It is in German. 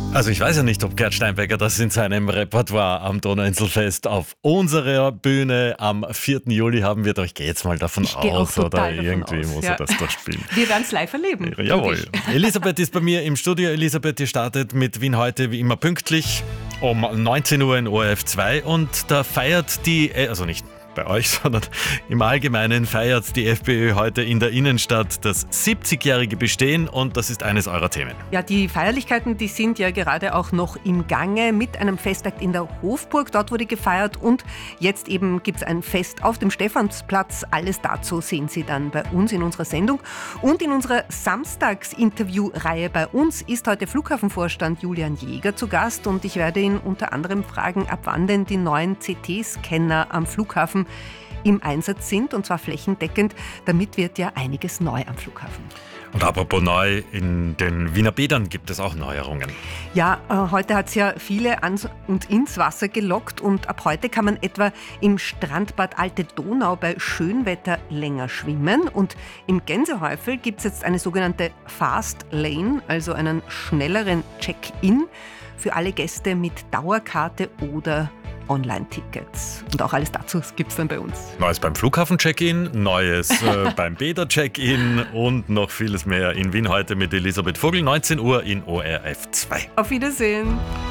Also ich weiß ja nicht, ob Gerd Steinbecker das in seinem Repertoire am Donauinselfest auf unserer Bühne am 4. Juli haben wird. Aber ich gehe jetzt mal davon aus, oder irgendwie muss er das dort spielen. Wir werden es live erleben. Jawohl. Elisabeth ist bei mir im Studio. Elisabeth, die startet mit Wien heute wie immer pünktlich um 19 Uhr in ORF 2 und da feiert die, also nicht bei euch, sondern im Allgemeinen feiert die FPÖ heute in der Innenstadt das 70-jährige Bestehen und das ist eines eurer Themen. Ja, die Feierlichkeiten, die sind ja gerade auch noch im Gange mit einem Festakt in der Hofburg. Dort wurde gefeiert und jetzt eben gibt es ein Fest auf dem Stephansplatz. Alles dazu sehen Sie dann bei uns in unserer Sendung. Und in unserer Samstags-Interview-Reihe bei uns ist heute Flughafenvorstand Julian Jäger zu Gast und ich werde ihn unter anderem fragen, ab wann denn die neuen CT-Scanner am Flughafen im Einsatz sind, und zwar flächendeckend. Damit wird ja einiges neu am Flughafen. Und apropos neu, in den Wiener Bädern gibt es auch Neuerungen. Ja, heute hat es ja viele ans und ins Wasser gelockt und ab heute kann man etwa im Strandbad Alte Donau bei Schönwetter länger schwimmen. Und im Gänsehäufel gibt es jetzt eine sogenannte Fast Lane, also einen schnelleren Check-in für alle Gäste mit Dauerkarte oder Online-Tickets. Und auch alles dazu gibt es dann bei uns. Neues beim Flughafen-Check-in, Neues beim Bäder-Check-in und noch vieles mehr in Wien heute mit Elisabeth Vogel, 19 Uhr in ORF 2. Auf Wiedersehen.